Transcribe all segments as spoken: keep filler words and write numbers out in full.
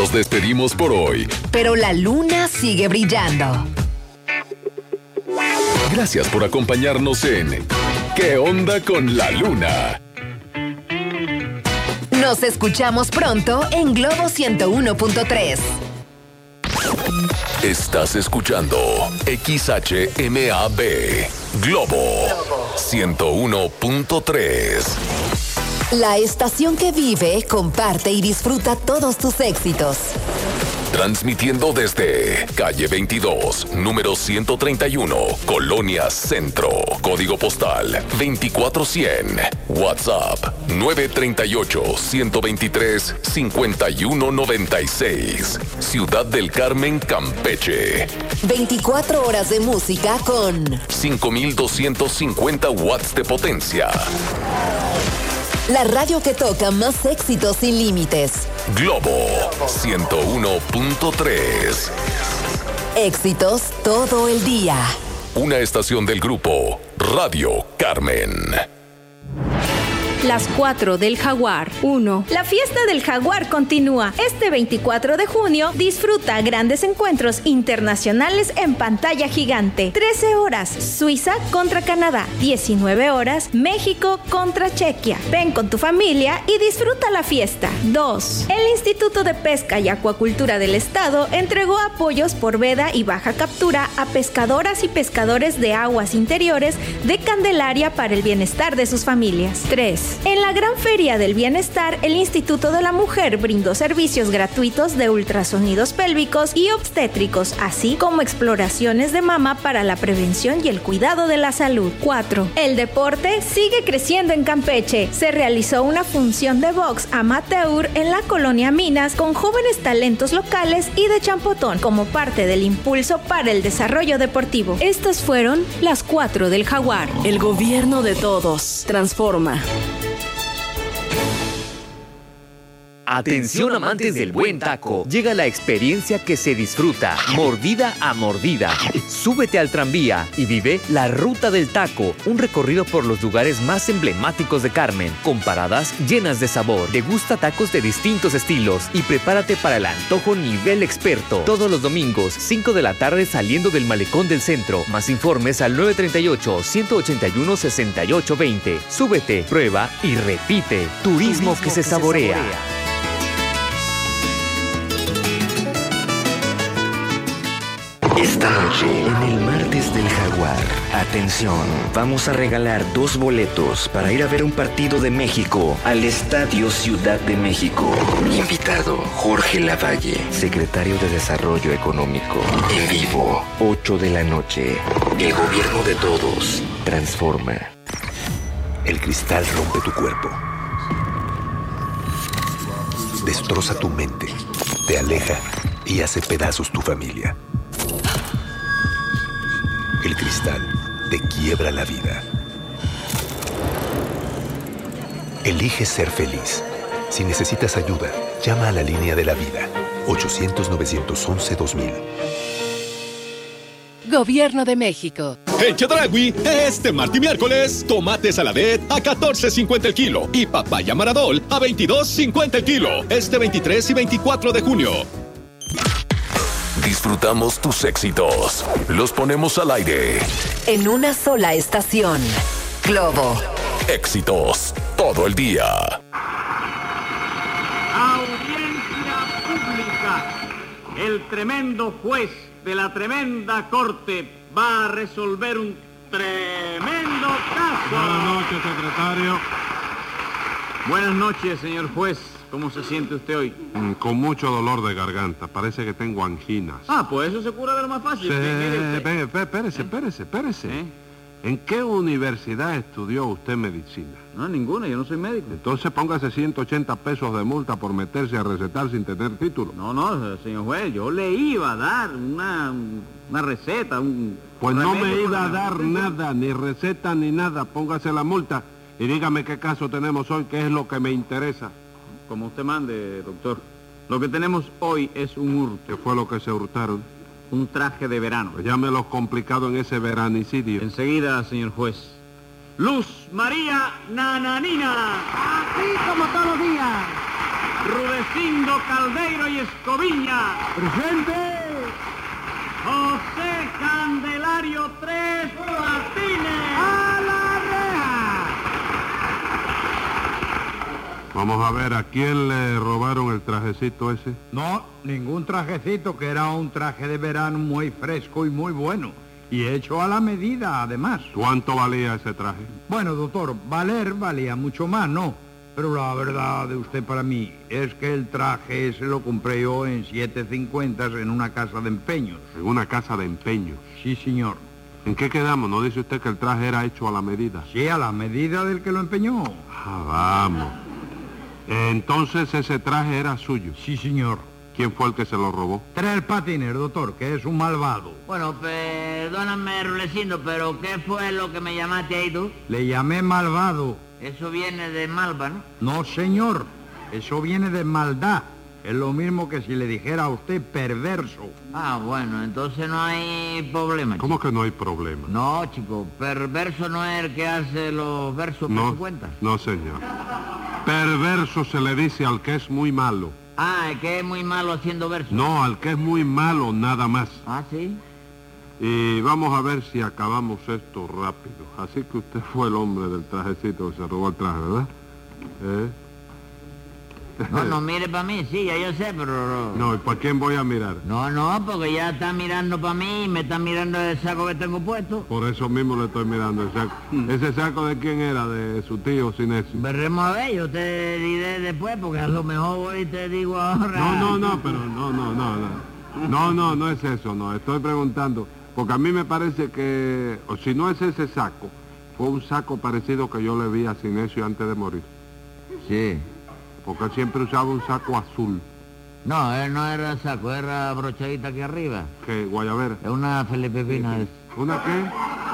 Nos despedimos por hoy, pero la luna sigue brillando. Gracias por acompañarnos en ¿Qué onda con la luna? Nos escuchamos pronto en Globo ciento uno punto tres. Estás escuchando X H M A B Globo ciento uno punto tres. La estación que vive, comparte y disfruta todos tus éxitos. Transmitiendo desde calle veintidós, número ciento treinta y uno, Colonia Centro, código postal veinticuatro cien, WhatsApp nueve tres ocho, uno dos tres, cinco uno nueve seis, Ciudad del Carmen, Campeche. veinticuatro horas de música con cinco mil doscientos cincuenta watts de potencia. La radio que toca más éxitos sin límites. Globo ciento uno punto tres. Éxitos todo el día. Una estación del grupo Radio Carmen. Las cuatro del Jaguar. uno. La fiesta del Jaguar continúa. Este veinticuatro de junio disfruta grandes encuentros internacionales en pantalla gigante. trece horas, Suiza contra Canadá. diecinueve horas, México contra Chequia. Ven con tu familia y disfruta la fiesta. dos. El Instituto de Pesca y Acuacultura del Estado entregó apoyos por veda y baja captura a pescadoras y pescadores de aguas interiores de Candelaria para el bienestar de sus familias. tres. En la Gran Feria del Bienestar, el Instituto de la Mujer brindó servicios gratuitos de ultrasonidos pélvicos y obstétricos, así como exploraciones de mama para la prevención y el cuidado de la salud. cuatro. El deporte sigue creciendo en Campeche. Se realizó una función de box amateur en la colonia Minas con jóvenes talentos locales y de Champotón como parte del impulso para el desarrollo deportivo. Estas fueron las cuatro del Jaguar. El gobierno de todos. Transforma. Atención amantes del buen taco, llega la experiencia que se disfruta, mordida a mordida. Súbete al tranvía y vive la Ruta del Taco, un recorrido por los lugares más emblemáticos de Carmen, con paradas llenas de sabor. Degusta tacos de distintos estilos y prepárate para el antojo nivel experto. Todos los domingos, cinco de la tarde saliendo del Malecón del Centro. Más informes al nueve tres ocho, uno ocho uno, seis ocho dos cero. Súbete, prueba y repite. Turismo, Turismo que, se, que saborea. se saborea. Esta noche, en el Martes del Jaguar, atención, vamos a regalar dos boletos para ir a ver un partido de México al Estadio Ciudad de México. Invitado, Jorge Lavalle, secretario de Desarrollo Económico. En vivo, ocho de la noche. El gobierno de todos transforma. El cristal rompe tu cuerpo. Destroza tu mente, te aleja y hace pedazos tu familia. El cristal te quiebra la vida. Elige ser feliz. Si necesitas ayuda, llama a la línea de la vida. ochocientos, novecientos once, dos mil. Gobierno de México. En Chedraui, este martes y miércoles, tomate saladet a catorce cincuenta el kilo y papaya maradol a veintidós cincuenta el kilo. Este veintitrés y veinticuatro de junio. Disfrutamos tus éxitos. Los ponemos al aire. En una sola estación. Globo. Éxitos todo el día. Audiencia pública. El tremendo juez de la tremenda corte va a resolver un tremendo caso. Buenas noches, secretario. Buenas noches, señor juez. ¿Cómo se siente usted hoy? Mm, con mucho dolor de garganta. Parece que tengo anginas. Ah, pues eso se cura de lo más fácil. Sí, ve, ve, espérese, espérese, espérese. ¿Eh? ¿En qué universidad estudió usted medicina? No, ninguna, yo no soy médico. Entonces póngase ciento ochenta pesos de multa por meterse a recetar sin tener título. No, no, señor juez, yo le iba a dar una, una receta, un... Pues no me iba a dar nada, ni receta ni nada. Póngase la multa y dígame qué caso tenemos hoy, qué es lo que me interesa. Como usted mande, doctor. Lo que tenemos hoy es un hurto. ¿Qué fue lo que se hurtaron? Un traje de verano. Pues llámelo complicado en ese veranicidio. Enseguida, señor juez. Luz María Nananina. Así como todos los días. Rudecindo Caldeiro y Escoviña. ¡Presente! José Candelario Tres Patines. ¡A la reja! Vamos a ver, ¿a quién le robaron el trajecito ese? No, ningún trajecito, que era un traje de verano muy fresco y muy bueno. Y hecho a la medida, además. ¿Cuánto valía ese traje? Bueno, doctor, valer valía mucho más, ¿no? Pero la verdad de usted para mí es que el traje ese lo compré yo en siete cincuenta en una casa de empeños. En una casa de empeños. Sí, señor. ¿En qué quedamos? ¿No dice usted que el traje era hecho a la medida? Sí, a la medida del que lo empeñó. Ah, vamos. Entonces ese traje era suyo. Sí, señor. ¿Quién fue el que se lo robó? Tres Patines, doctor, que es un malvado. Bueno, perdóname, Rulecindo, pero ¿qué fue lo que me llamaste ahí tú? Le llamé malvado. Eso viene de Malva, ¿no? No, señor. Eso viene de maldad. Es lo mismo que si le dijera a usted perverso. Ah, bueno, entonces no hay problema. ¿Cómo chico. que no hay problema? No, chico, perverso no es el que hace los versos por No, su cuenta. no, señor. Perverso se le dice al que es muy malo. Ah, el que es muy malo haciendo versos. No, al que es muy malo nada más. Ah, ¿sí? Y vamos a ver si acabamos esto rápido. Así que usted fue el hombre del trajecito que se robó el traje, ¿verdad? ¿Eh? No, no mire para mí, sí, ya yo sé, pero... No, ¿y para quién voy a mirar? No, no, porque ya está mirando para mí y me está mirando el saco que tengo puesto. Por eso mismo le estoy mirando el saco. ¿Ese saco de quién era? ¿De su tío Sinesio? Veremos a ver, yo te diré después, porque a lo mejor voy y te digo ahora... No, no, no, pero no, no, no, no. No, no, no es eso, no. Estoy preguntando, porque a mí me parece que, o si no es ese saco, fue un saco parecido que yo le vi a Sinesio antes de morir. Sí. Porque él siempre usaba un saco azul. No, él no era saco, era brochadita aquí arriba. ¿Qué? ¿Guayabera? Es una Felipe Pina de esa. ¿Una qué?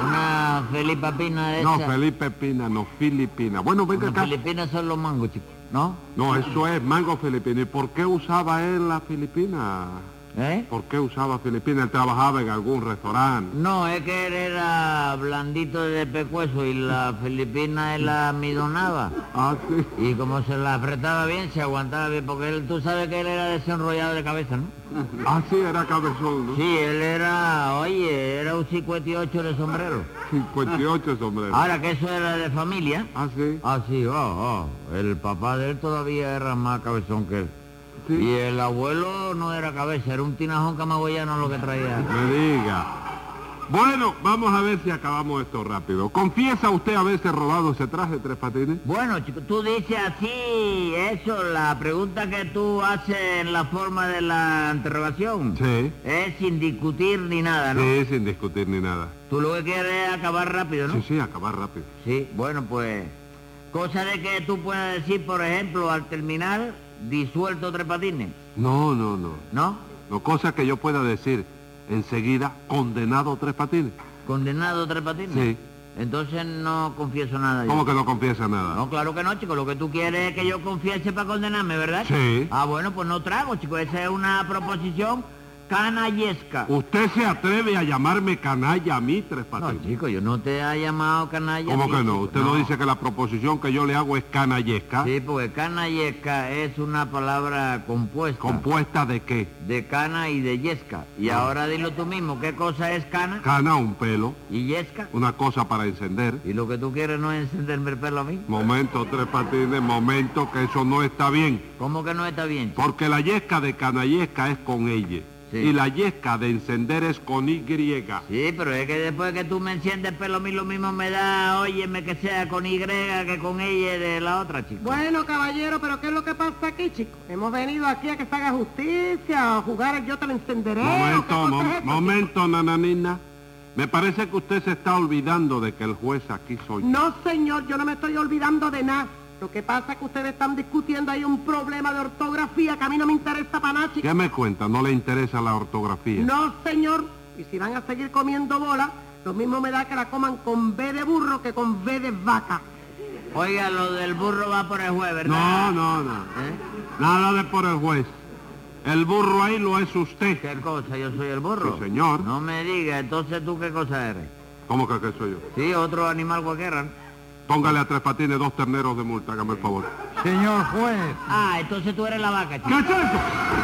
Una Felipe Pina de No, esa. Felipe Pina, no, Filipina. Bueno, venga Los acá. Filipinas son los mangos, chicos, ¿no? No, eso es mango filipino. ¿Y por qué usaba él la filipina? ¿Eh? ¿Por qué usaba filipina? Él trabajaba en algún restaurante. No, es que él era blandito de pecueso y la filipina él la midonaba. Ah, sí. Y como se la apretaba bien, se aguantaba bien, porque él, tú sabes que él era desenrollado de cabeza, ¿no? Ah, sí, era cabezón, ¿no? Sí, él era, oye, era un cincuenta y ocho de sombrero. cincuenta y ocho sombreros. Ahora que eso era de familia. Ah, sí. Ah, sí, oh, oh. El papá de él todavía era más cabezón que él. Sí. Y el abuelo no era cabeza, era un tinajón camagüeyano lo que traía. Me diga. Bueno, vamos a ver si acabamos esto rápido. ¿Confiesa usted haberse robado ese traje, Tres Patines? Bueno, chico, tú dices así, eso, la pregunta que tú haces en la forma de la interrogación. Sí. Es sin discutir ni nada, ¿no? Sí, sin discutir ni nada. Tú lo que quieres es acabar rápido, ¿no? Sí, sí, acabar rápido. Sí, bueno, pues... Cosa de que tú puedas decir, por ejemplo, al terminar, disuelto Tres Patines. No, no, no. ¿No? No, cosa que yo pueda decir enseguida, condenado Tres Patines. ¿Condenado Tres Patines? Sí. Entonces no confieso nada yo. ¿Cómo que no confiesa nada? No, claro que no, chico. Lo que tú quieres es que yo confiese para condenarme, ¿verdad? Sí. Ah, bueno, pues no trago, chico. Esa es una proposición canallesca. ¿Usted se atreve a llamarme canalla a mí, Tres No, Patines? chico, yo no te he llamado canalla. ¿Cómo a ti, que no? chico. ¿Usted no. dice que la proposición que yo le hago es canallesca? Sí, porque canallesca es una palabra compuesta. ¿Compuesta de qué? De cana y de yesca. Y Ah. ahora dilo tú mismo, ¿qué cosa es cana? Cana, un pelo. ¿Y yesca? Una cosa para encender. ¿Y lo que tú quieres no es encenderme el pelo a mí? Momento, Tres Patines, momento, que eso no está bien. ¿Cómo que no está bien, chico? Porque la yesca de canallesca es con ella. Sí. Y la yesca de encender es con Y. Sí, pero es que después que tú me enciendes el pelo a mí lo mismo me da, óyeme, que sea con Y que con ella de la otra, chico. Bueno, caballero, pero ¿qué es lo que pasa aquí, chico? Hemos venido aquí a que se haga justicia, a jugar el yo te lo encenderé. ¿o qué Momento, cosa mo- es esto, momento, nananina. Me parece que usted se está olvidando de que el juez aquí soy yo. No, señor, yo no me estoy olvidando de nada. Lo que pasa es que ustedes están discutiendo ahí un problema de ortografía que a mí no me interesa para nada, chico. ¿Qué me cuenta? ¿No le interesa la ortografía? No, señor. Y si van a seguir comiendo bola, lo mismo me da que la coman con B de burro que con V de vaca. Oiga, lo del burro va por el juez, ¿verdad? No, no, no. ¿Eh? Nada de por el juez. El burro ahí lo es usted. ¿Qué cosa? ¿Yo soy el burro? Sí, señor. No me diga, entonces ¿tú qué cosa eres? ¿Cómo que qué soy yo? Sí, otro animal cualquiera. Póngale a Tres Patines dos terneros de multa, hágame el favor. Señor juez. Ah, entonces tú eres la vaca, chico. ¿Qué es eso?